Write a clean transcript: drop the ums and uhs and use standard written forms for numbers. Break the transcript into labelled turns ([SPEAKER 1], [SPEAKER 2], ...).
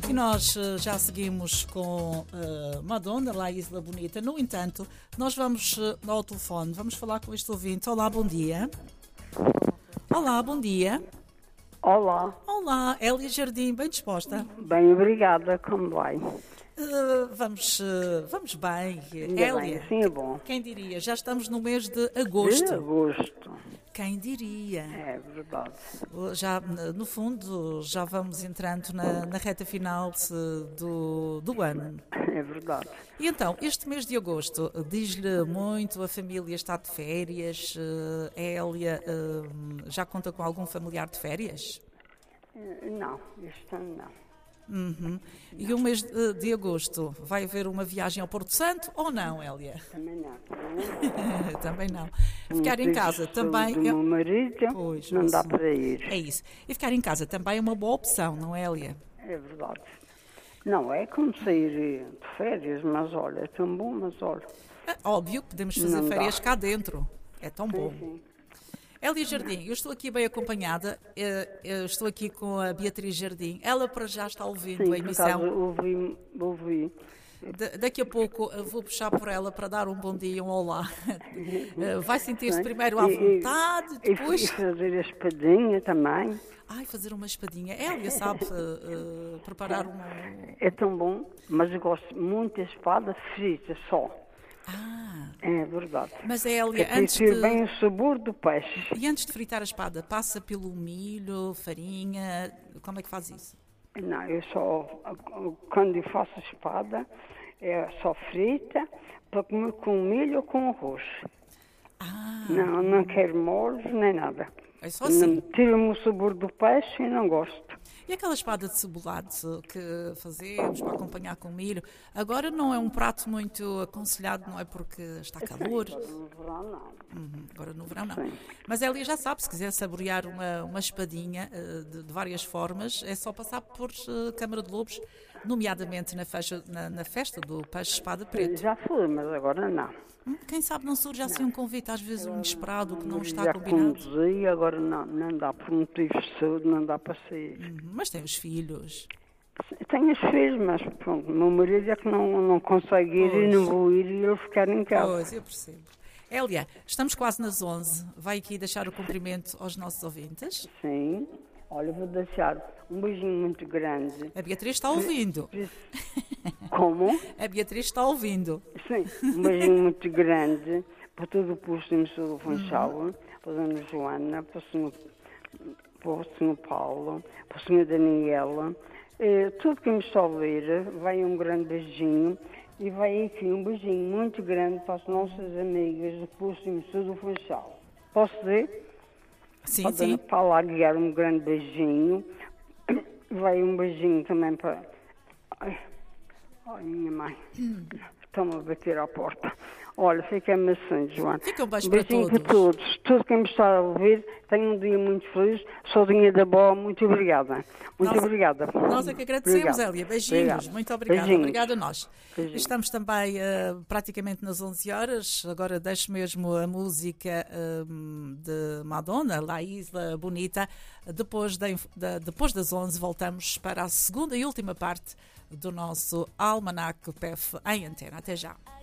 [SPEAKER 1] E nós já seguimos com Madonna, La Isla Bonita. No entanto, nós vamos ao telefone, vamos falar com este ouvinte. Olá, bom dia. Olá, bom dia.
[SPEAKER 2] Olá,
[SPEAKER 1] Olá, Hélia Jardim, bem disposta?
[SPEAKER 2] bem, obrigada, como vai?
[SPEAKER 1] Vamos bem.
[SPEAKER 2] Ainda
[SPEAKER 1] Hélia,
[SPEAKER 2] bem, assim é bom.
[SPEAKER 1] quem diria? Já estamos no mês de
[SPEAKER 2] De
[SPEAKER 1] agosto.
[SPEAKER 2] agosto,
[SPEAKER 1] Quem diria?
[SPEAKER 2] é verdade.
[SPEAKER 1] Já, no fundo, já vamos entrando na reta final do ano.
[SPEAKER 2] É verdade.
[SPEAKER 1] E então, este mês de agosto, diz-lhe muito, a família está de férias, a Hélia já conta com algum familiar de férias?
[SPEAKER 2] Não, este ano não.
[SPEAKER 1] Uhum. E o mês de agosto, vai haver uma viagem ao Porto Santo ou não, Hélia?
[SPEAKER 2] Também não.
[SPEAKER 1] Também não. Ficar em casa também
[SPEAKER 2] Do meu marido,
[SPEAKER 1] Pois,
[SPEAKER 2] não dá
[SPEAKER 1] isso.
[SPEAKER 2] para ir.
[SPEAKER 1] é isso. E ficar em casa também é uma boa opção, não é, Hélia?
[SPEAKER 2] É verdade. Não é como sair de férias, mas olha, é tão bom, mas olha.
[SPEAKER 1] É óbvio que podemos fazer
[SPEAKER 2] Não dá.
[SPEAKER 1] férias cá dentro. É tão bom.
[SPEAKER 2] Sim.
[SPEAKER 1] Hélia Jardim, eu estou aqui bem acompanhada, eu estou aqui com a Beatriz Jardim. Ela para já está ouvindo
[SPEAKER 2] Sim,
[SPEAKER 1] a
[SPEAKER 2] por
[SPEAKER 1] emissão.
[SPEAKER 2] acaso ouvi.
[SPEAKER 1] Daqui a pouco vou puxar por ela para dar um bom dia, um olá. Vai sentir-se primeiro à vontade,
[SPEAKER 2] E
[SPEAKER 1] depois...
[SPEAKER 2] fazer a espadinha também.
[SPEAKER 1] Ai, fazer uma espadinha. Hélia sabe preparar uma...
[SPEAKER 2] É tão bom, mas eu gosto muito da espada frita só.
[SPEAKER 1] Ah,
[SPEAKER 2] É verdade.
[SPEAKER 1] mas
[SPEAKER 2] Que
[SPEAKER 1] Hélia,
[SPEAKER 2] tem
[SPEAKER 1] antes
[SPEAKER 2] que ter
[SPEAKER 1] de...
[SPEAKER 2] bem o sabor do peixe.
[SPEAKER 1] E antes de fritar a espada, passa pelo milho, farinha, como é que faz isso?
[SPEAKER 2] Não, eu só, quando eu faço espada, é só frita para comer com milho ou com arroz.
[SPEAKER 1] Ah,
[SPEAKER 2] Não quero molhos nem nada.
[SPEAKER 1] é só assim.
[SPEAKER 2] Tira-me o sabor do peixe e não gosto.
[SPEAKER 1] E aquela espada de cebolado que fazemos para acompanhar com milho, agora não é um prato muito aconselhado, não é porque está calor.
[SPEAKER 2] No verão não.
[SPEAKER 1] Agora no verão não.
[SPEAKER 2] Sim.
[SPEAKER 1] Mas Hélia já sabe, se quiser saborear uma espadinha de várias formas, é só passar por Câmara de Lobos, nomeadamente na festa do peixe espada preto.
[SPEAKER 2] Já fui, mas agora não.
[SPEAKER 1] Quem sabe não surge assim um convite, às vezes inesperado, que não está
[SPEAKER 2] Já
[SPEAKER 1] combinado.
[SPEAKER 2] conduzi, agora não dá, por motivos de saúde, não dá para sair.
[SPEAKER 1] Mas tem os filhos.
[SPEAKER 2] Tenho os filhos, mas pronto, o meu marido é que não consegue ir e não vou ir e ele ficar em casa.
[SPEAKER 1] Pois, eu percebo. Hélia, estamos quase nas 11. Vai aqui deixar o cumprimento aos nossos ouvintes.
[SPEAKER 2] Sim. Olha, vou deixar um beijinho muito grande.
[SPEAKER 1] A Beatriz está ouvindo.
[SPEAKER 2] Como?
[SPEAKER 1] A Beatriz está ouvindo.
[SPEAKER 2] Sim, um beijinho muito grande para todo o posto de Missão do Funchal, para a Dona Joana, para o Sr. Paulo, para a Sra. Daniela. Tudo que me está a ouvir, vai um grande beijinho. E vai aqui um beijinho muito grande para as nossas amigas do posto de Missão do Funchal. Posso dizer?
[SPEAKER 1] Sim,
[SPEAKER 2] Para a Dona
[SPEAKER 1] sim.
[SPEAKER 2] Paula Aguiar, um grande beijinho. Vai um beijinho também para... Ai, minha mãe. Estão-me a bater à porta. Olha, fica-me assim, Joana.
[SPEAKER 1] Fica um beijo
[SPEAKER 2] Um
[SPEAKER 1] para
[SPEAKER 2] beijinho
[SPEAKER 1] todos.
[SPEAKER 2] para todos. Tudo quem me está a ouvir, tenha um dia muito feliz. Sozinha da boa, muito obrigada. Muito obrigada.
[SPEAKER 1] Nós é que agradecemos,
[SPEAKER 2] Obrigado.
[SPEAKER 1] Hélia. Beijinhos.
[SPEAKER 2] Obrigado.
[SPEAKER 1] Muito obrigada.
[SPEAKER 2] Beijinhos.
[SPEAKER 1] Obrigada a nós.
[SPEAKER 2] Beijinhos.
[SPEAKER 1] Estamos também praticamente nas 11 horas. Agora deixo mesmo a música de Madonna, La Isla Bonita. Depois das 11 voltamos para a segunda e última parte do nosso Almanac PEF em antena. Até já.